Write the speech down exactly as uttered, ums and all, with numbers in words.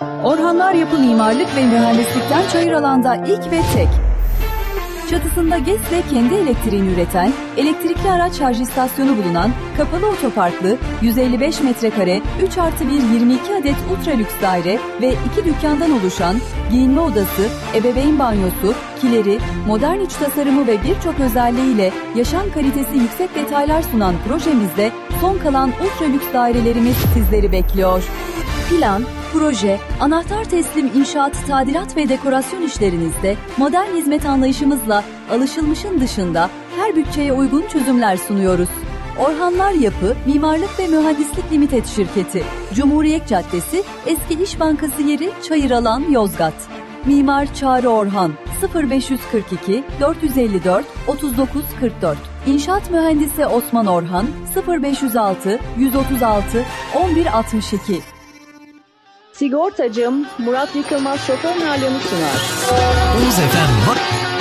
Orhanlar Yapı Mimarlık ve Mühendislik'ten Çayıralan'da ilk ve tek. Çatısında GES ve kendi elektriğini üreten, elektrikli araç şarj istasyonu bulunan, kapalı otoparklı, yüz elli beş metrekare, üç artı bir yirmi iki adet ultra lüks daire ve iki dükkandan oluşan, giyinme odası, ebeveyn banyosu, kileri, modern iç tasarımı ve birçok özelliğiyle yaşam kalitesi yüksek detaylar sunan projemizde son kalan ultra lüks dairelerimiz sizleri bekliyor. Plan, proje, anahtar teslim inşaat, tadilat ve dekorasyon işlerinizde modern hizmet anlayışımızla alışılmışın dışında her bütçeye uygun çözümler sunuyoruz. Orhanlar Yapı, Mimarlık ve Mühendislik Limited Şirketi, Cumhuriyet Caddesi, Eski İş Bankası yeri Çayıralan, Yozgat. Mimar Çağrı Orhan, sıfır beş kırk iki dört yüz elli dört otuz dokuz kırk dört. İnşaat Mühendisi Osman Orhan, sıfır beş yüz altı yüz otuz altı on bir altmış iki. Sigortacım Murat Yıkılmaz şoför narlığını sunar. Oğuz Efem